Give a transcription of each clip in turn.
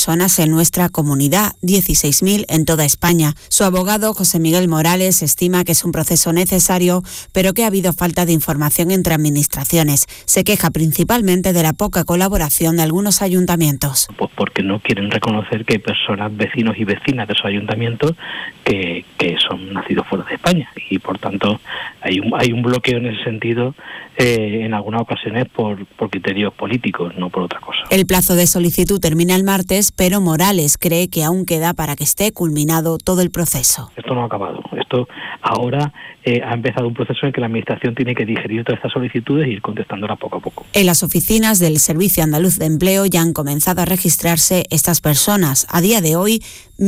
personas en nuestra comunidad, 16.000 en toda España. Su abogado, José Miguel Morales, estima que es un proceso necesario, pero que ha habido falta de información entre administraciones. Se queja principalmente de la poca colaboración de algunos ayuntamientos. Pues porque no quieren reconocer que hay personas, vecinos y vecinas de esos ayuntamientos que son nacidos fuera de España, y por tanto hay un bloqueo en ese sentido en algunas ocasiones por criterios políticos, no por otra cosa. El plazo de solicitud termina el martes, pero Morales cree que aún queda para que esté culminado todo el proceso. Esto no ha acabado. Esto ahora ha empezado un proceso en el que la Administración tiene que digerir todas estas solicitudes y ir contestándolas poco a poco. En las oficinas del Servicio Andaluz de Empleo ya han comenzado a registrarse estas personas. A día de hoy,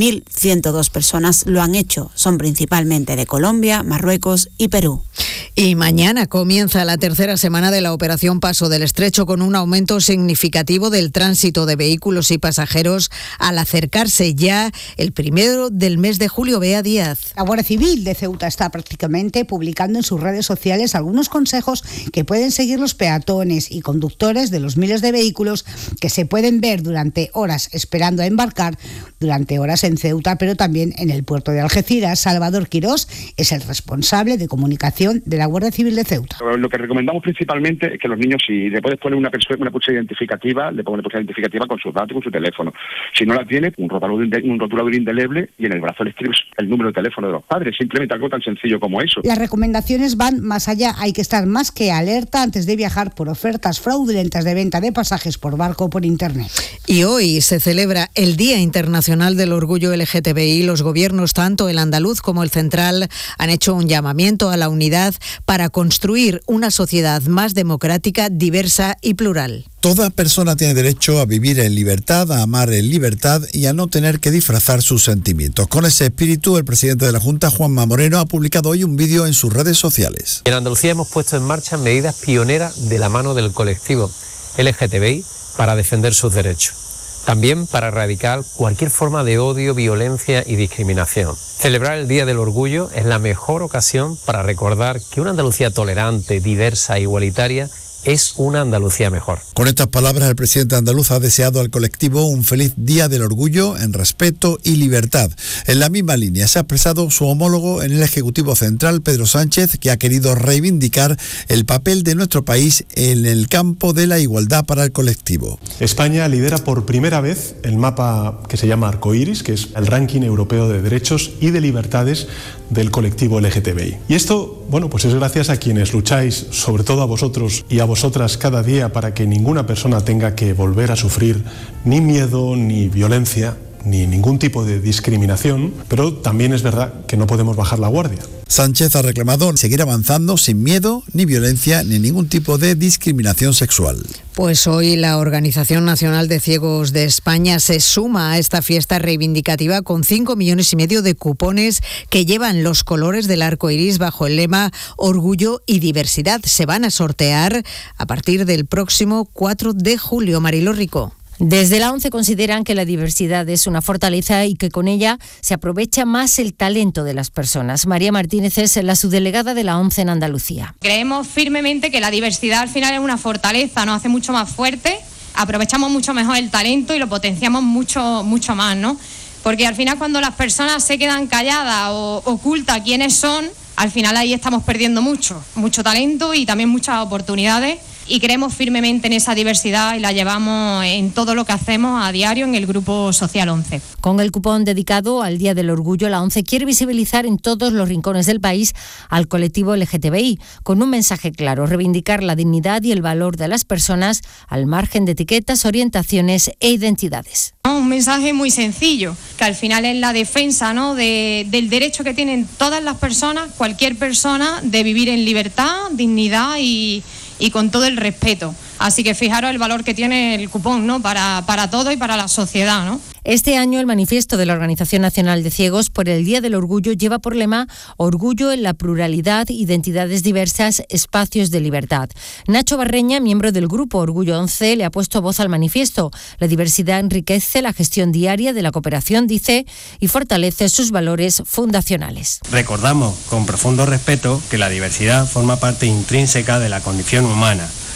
1.102 personas lo han hecho. Son principalmente de Colombia, Marruecos y Perú. Y mañana comienza la tercera semana de la Operación Paso del Estrecho, con un aumento significativo del tránsito de vehículos y pasajeros al acercarse ya el 1 del mes de julio. Bea Díaz. La Guardia Civil de Ceuta está prácticamente publicando en sus redes sociales algunos consejos que pueden seguir los peatones y conductores de los miles de vehículos que se pueden ver durante horas esperando a embarcar, durante horas en Ceuta, pero también en el puerto de Algeciras. Salvador Quirós es el responsable de comunicación de la Guardia Civil de Ceuta. Lo que recomendamos principalmente es que los niños, si le puedes poner una pulsera identificativa, le pones pulsera identificativa con sus datos y con su teléfono. Si no la tiene, un rotulador indeleble, y en el brazo le escribes el número de teléfono de los padres. Simplemente algo tan sencillo como eso. Las recomendaciones van más allá. Hay que estar más que alerta antes de viajar por ofertas fraudulentas de venta de pasajes por barco o por internet. Y hoy se celebra el Día Internacional del Orgullo LGTBI. Los gobiernos, tanto el andaluz como el central, han hecho un llamamiento a la unidad para construir una sociedad más democrática, diversa y plural. Toda persona tiene derecho a vivir en libertad, a amar en libertad y a no tener que disfrazar sus sentimientos. Con ese espíritu, el presidente de la Junta, Juanma Moreno, ha publicado hoy un vídeo en sus redes sociales. En Andalucía hemos puesto en marcha medidas pioneras de la mano del colectivo LGTBI para defender sus derechos. También para erradicar cualquier forma de odio, violencia y discriminación. Celebrar el Día del Orgullo es la mejor ocasión para recordar que una Andalucía tolerante, diversa e igualitaria es una Andalucía mejor. Con estas palabras, el presidente andaluz ha deseado al colectivo un feliz Día del Orgullo en respeto y libertad. En la misma línea se ha expresado su homólogo en el Ejecutivo Central, Pedro Sánchez, que ha querido reivindicar el papel de nuestro país en el campo de la igualdad para el colectivo. España lidera por primera vez el mapa que se llama Arcoiris, que es el ranking europeo de derechos y de libertades del colectivo LGTBI. Y esto, pues es gracias a quienes lucháis, sobre todo a vosotros y a vosotras cada día, para que ninguna persona tenga que volver a sufrir ni miedo, ni violencia, ni ningún tipo de discriminación, pero también es verdad que no podemos bajar la guardia. Sánchez ha reclamado seguir avanzando sin miedo, ni violencia, ni ningún tipo de discriminación sexual. Pues hoy la Organización Nacional de Ciegos de España se suma a esta fiesta reivindicativa con 5,5 millones de cupones que llevan los colores del arco iris bajo el lema Orgullo y Diversidad. Se van a sortear a partir del próximo 4 de julio. Marilo Rico. Desde la ONCE consideran que la diversidad es una fortaleza y que con ella se aprovecha más el talento de las personas. María Martínez es la subdelegada de la ONCE en Andalucía. Creemos firmemente que la diversidad al final es una fortaleza, nos hace mucho más fuerte, aprovechamos mucho mejor el talento y lo potenciamos mucho más, ¿no? Porque al final cuando las personas se quedan calladas o ocultas quiénes son, al final ahí estamos perdiendo mucho talento y también muchas oportunidades. Y creemos firmemente en esa diversidad y la llevamos en todo lo que hacemos a diario en el Grupo Social 11. Con el cupón dedicado al Día del Orgullo, la ONCE quiere visibilizar en todos los rincones del país al colectivo LGTBI, con un mensaje claro: reivindicar la dignidad y el valor de las personas al margen de etiquetas, orientaciones e identidades. Un mensaje muy sencillo, que al final es la defensa, ¿no?, del derecho que tienen todas las personas, cualquier persona, de vivir en libertad, dignidad y con todo el respeto. Así que fijaros el valor que tiene el cupón, ¿no?, para todo y para la sociedad, ¿no? Este año el manifiesto de la Organización Nacional de Ciegos por el Día del Orgullo lleva por lema Orgullo en la pluralidad, identidades diversas, espacios de libertad. Nacho Barreña, miembro del Grupo Orgullo 11, le ha puesto voz al manifiesto. La diversidad enriquece la gestión diaria de la cooperación, dice, y fortalece sus valores fundacionales. Recordamos con profundo respeto que la diversidad forma parte intrínseca de la condición humana.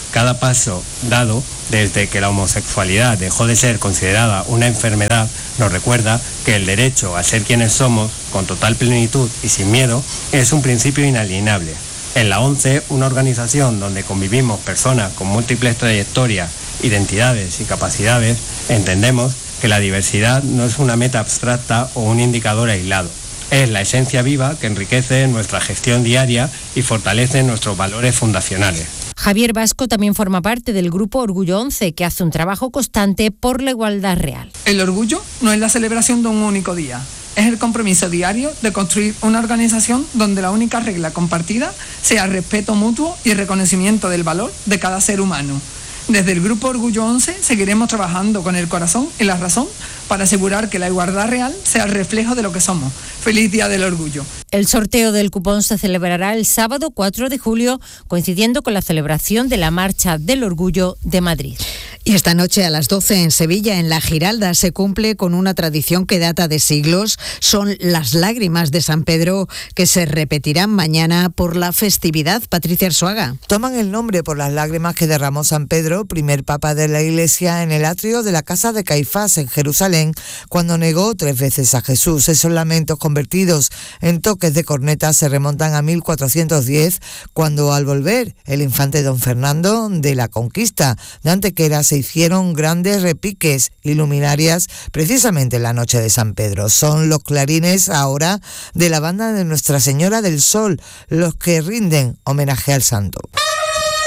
cada paso dado desde que la homosexualidad dejó de ser considerada una enfermedad nos recuerda que el derecho a ser quienes somos, con total plenitud y sin miedo, es un principio inalienable. En la ONCE, una organización donde convivimos personas con múltiples trayectorias, identidades y capacidades, entendemos que la diversidad no es una meta abstracta o un indicador aislado. Es la esencia viva que enriquece nuestra gestión diaria y fortalece nuestros valores fundacionales. Javier Vasco también forma parte del grupo Orgullo 11, que hace un trabajo constante por la igualdad real. El orgullo no es la celebración de un único día, es el compromiso diario de construir una organización donde la única regla compartida sea el respeto mutuo y el reconocimiento del valor de cada ser humano. Desde el Grupo Orgullo 11 seguiremos trabajando con el corazón y la razón para asegurar que la igualdad real sea el reflejo de lo que somos. ¡Feliz Día del Orgullo! El sorteo del cupón se celebrará el sábado 4 de julio, coincidiendo con la celebración de la Marcha del Orgullo de Madrid. Y esta noche a las 12 en Sevilla, en La Giralda, se cumple con una tradición que data de siglos. Son las lágrimas de San Pedro, que se repetirán mañana por la festividad. Patricia Arzuaga. Toman el nombre por las lágrimas que derramó San Pedro, primer papa de la Iglesia, en el atrio de la casa de Caifás en Jerusalén, cuando negó 3 veces a Jesús. Esos lamentos convertidos en toques de corneta se remontan a 1410, cuando al volver el infante don Fernando de la Conquista de Antequera se hicieron grandes repiques y luminarias precisamente en la noche de San Pedro. Son los clarines ahora de la banda de Nuestra Señora del Sol los que rinden homenaje al santo.